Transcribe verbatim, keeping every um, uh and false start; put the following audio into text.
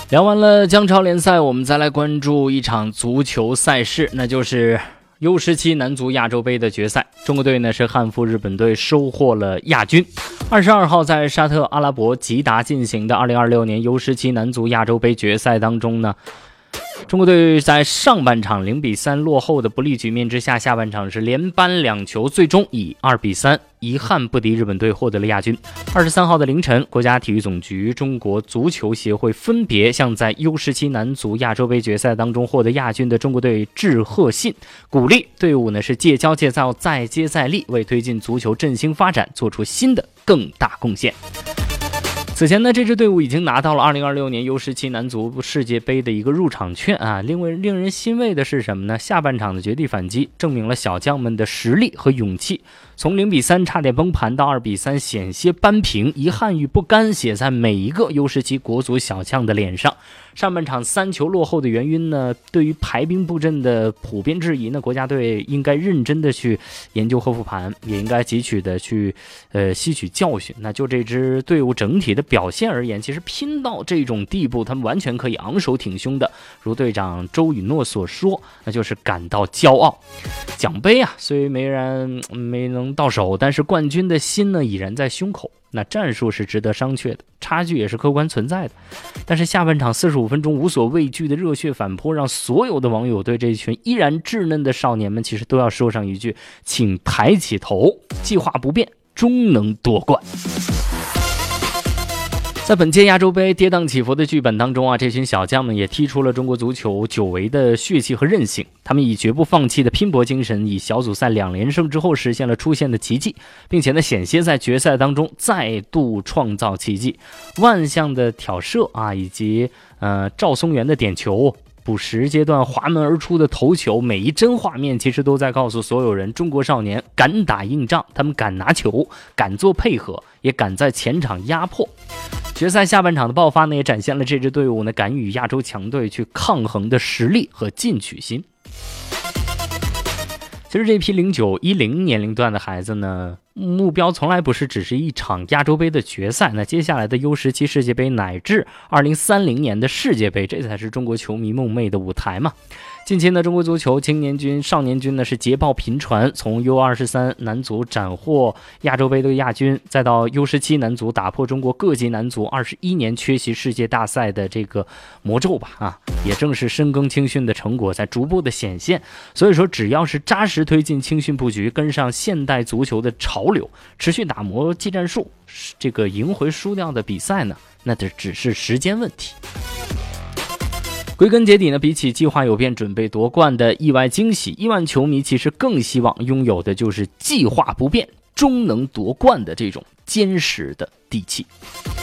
聊完了江超联赛，我们再来关注一场足球赛事，那就是 U 十七 男足亚洲杯的决赛。中国队呢是汉服日本队收获了亚军。二十二号在沙特阿拉伯吉达进行的二零二六年 U 十七 男足亚洲杯决赛当中呢，中国队在上半场零比三落后的不利局面之下，下半场是连扳两球，最终以二比三遗憾不敌日本队，获得了亚军。二十三号的凌晨，国家体育总局、中国足球协会分别向在 U 十七 男足亚洲杯决赛当中获得亚军的中国队致贺信，鼓励队伍呢是戒骄戒躁，再接再厉，为推进足球振兴发展做出新的更大贡献。此前呢，这支队伍已经拿到了二零二六年 U 十七 男足世界杯的一个入场券啊。另外令人欣慰的是什么呢？下半场的绝地反击证明了小将们的实力和勇气，从零比三差点崩盘到二比三险些扳平，遗憾与不甘写在每一个 U 十七 国足小将的脸上。上半场三球落后的原因呢，对于排兵布阵的普遍质疑呢，国家队应该认真的去研究和复盘，也应该汲取的去呃吸取教训。那就这支队伍整体的表现而言，其实拼到这种地步，他们完全可以昂首挺胸的，如队长周雨诺所说，那就是感到骄傲。奖杯啊，虽没人没能到手，但是冠军的心呢已然在胸口。那战术是值得商榷的，差距也是客观存在的。但是下半场四十五分钟无所畏惧的热血反扑，让所有的网友对这群依然稚嫩的少年们其实都要说上一句，请抬起头，计划不变，终能夺冠。在本届亚洲杯跌宕起伏的剧本当中啊，这群小将们也踢出了中国足球久违的血气和韧性。他们以绝不放弃的拼搏精神，以小组赛两连胜之后实现了出线的奇迹，并且呢险些在决赛当中再度创造奇迹。万象的挑射啊，以及呃赵松元的点球，补时阶段滑门而出的头球，每一帧画面其实都在告诉所有人，中国少年敢打硬仗，他们敢拿球，敢做配合，也敢在前场压迫。决赛下半场的爆发呢，也展现了这支队伍呢敢与亚洲强队去抗衡的实力和进取心。其实这批零九一零年龄段的孩子呢，目标从来不是只是一场亚洲杯的决赛，那接下来的 U 十七 世界杯乃至二零三零年的世界杯，这才是中国球迷梦寐的舞台嘛。近期呢，中国足球青年军、少年军呢是捷报频传，从 U 二十三 男足斩获亚洲杯的亚军，再到 U 十七 男足打破中国各级男足二十一年缺席世界大赛的这个魔咒吧啊，也正是深耕青训的成果在逐步的显现。所以说，只要是扎实推进青训布局，跟上现代足球的潮流，持续打磨技战术，这个赢回输掉的比赛呢，那这只是时间问题。归根结底呢，比起计划有变准备夺冠的意外惊喜，亿万球迷其实更希望拥有的就是计划不变终能夺冠的这种坚实的底气。